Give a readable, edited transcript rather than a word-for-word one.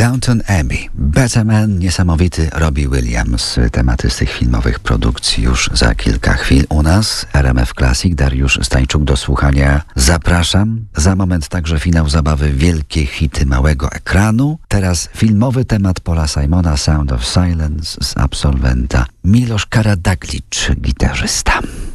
Downton Abbey, Better Man, niesamowity Robbie Williams. Tematy z tych filmowych produkcji już za kilka chwil u nas. RMF Classic, Dariusz Stańczuk, do słuchania zapraszam. Za moment także finał zabawy Wielkie hity małego ekranu. Teraz filmowy temat Paula Simona, Sound of Silence z absolwenta. Miloš Karađagić, gitarzysta.